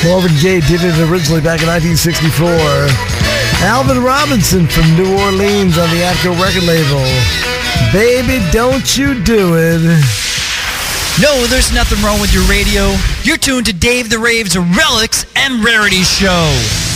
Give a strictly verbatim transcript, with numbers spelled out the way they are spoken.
Marvin Gaye did it originally back in nineteen sixty-four. Alvin Robinson from New Orleans on the Atco record label. Baby, don't you do it. No, there's nothing wrong with your radio. You're tuned to Dave the Rave's Relics and Rarities Show.